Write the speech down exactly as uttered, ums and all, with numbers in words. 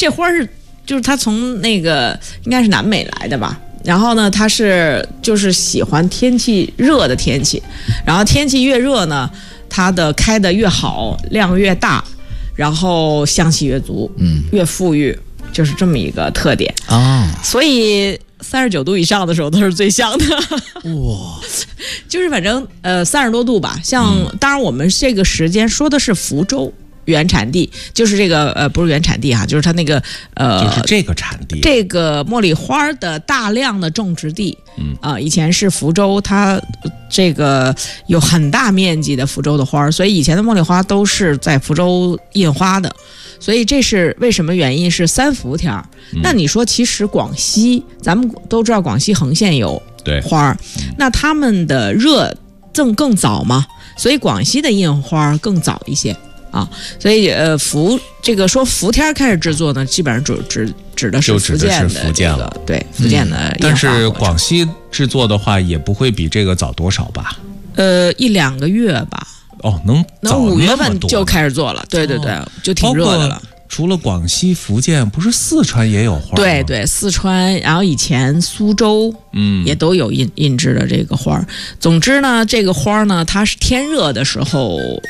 这花是就是它从那个应该是南美来的吧。然后呢，它是就是喜欢天气热的天气，然后天气越热呢，它的开的越好，量越大，然后香气越足，嗯，越富裕，就是这么一个特点啊。所以三十九度以上的时候都是最香的。哇，就是反正呃三十多度吧。像、嗯、当然我们这个时间说的是福州。原产地就是这个呃不是原产地哈，就是它那个呃就是这个产地， 这个茉莉花的大量的种植地，嗯啊、呃、以前是福州，它这个有很大面积的福州的花，所以以前的茉莉花都是在福州印花的，所以这是为什么原因是三伏天、嗯、那你说其实广西咱们都知道广西横县有花，那他们的热更更早嘛，所以广西的印花更早一些。啊，所以呃，福这个说伏天开始制作呢，基本上指指指的是福建的、这个、 福建了， 对福建的、嗯。 但是广西制作的话，也不会比这个早多少吧？ 呃，一两个月吧。 哦，能能五月份就开始做了，对对对，哦、就挺热的了。 除了广西、福建，不是四川也有花？ 对对，四川，然后以前苏州，嗯，也都有印印制的这个花。总之呢，这个花呢，它是天热的时候